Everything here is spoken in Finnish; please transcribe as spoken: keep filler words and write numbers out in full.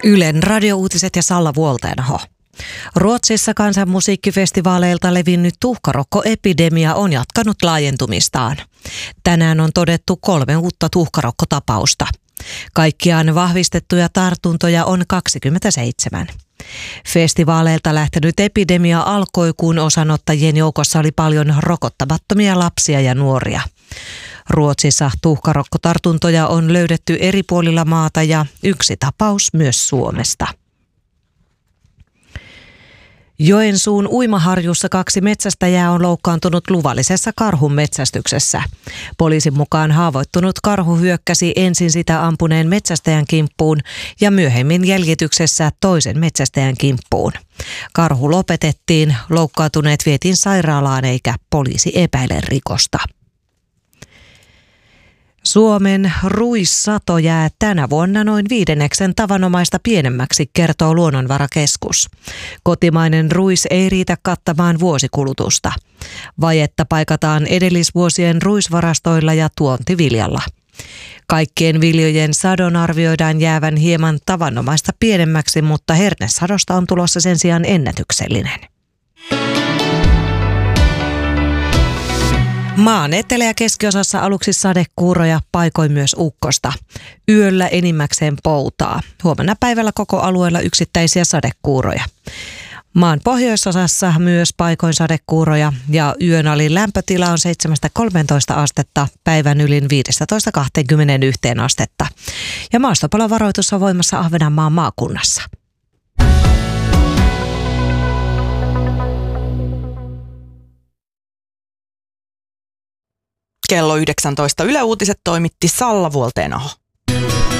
Ylen radiouutiset ja Salla Vuolteenaho. Ruotsissa kansanmusiikkifestivaaleilta levinnyt tuhkarokkoepidemia on jatkanut laajentumistaan. Tänään on todettu kolme uutta tuhkarokkotapausta. Kaikkiaan vahvistettuja tartuntoja on kaksikymmentäseitsemän. Festivaaleilta lähtenyt epidemia alkoi, kun osanottajien joukossa oli paljon rokottamattomia lapsia ja nuoria. Ruotsissa tuhkarokkotartuntoja on löydetty eri puolilla maata ja yksi tapaus myös Suomesta. Joensuun uimaharjussa kaksi metsästäjää on loukkaantunut luvallisessa karhun metsästyksessä. Poliisin mukaan haavoittunut karhu hyökkäsi ensin sitä ampuneen metsästäjän kimppuun ja myöhemmin jäljityksessä toisen metsästäjän kimppuun. Karhu lopetettiin, loukkaantuneet vietiin sairaalaan eikä poliisi epäile rikosta. Suomen ruissato jää tänä vuonna noin viidenneksen tavanomaista pienemmäksi, kertoo Luonnonvarakeskus. Kotimainen ruis ei riitä kattamaan vuosikulutusta. Vajetta paikataan edellisvuosien ruisvarastoilla ja tuontiviljalla. Kaikkien viljojen sadon arvioidaan jäävän hieman tavanomaista pienemmäksi, mutta hernesadosta on tulossa sen sijaan ennätyksellinen. Maan etelä- ja keskiosassa aluksi sadekuuroja, paikoin myös ukkosta. Yöllä enimmäkseen poutaa. Huomenna päivällä koko alueella yksittäisiä sadekuuroja. Maan pohjoisosassa myös paikoin sadekuuroja ja yön alin lämpötila on seitsemästä kolmeentoista astetta, päivän ylin viidestätoista kahteenkymmeneenyhteen astetta. Ja maastopalovaroitus on voimassa Ahvenanmaan maakunnassa. Kello yhdeksäntoista Yle Uutiset toimitti Salla Vuolteenaho.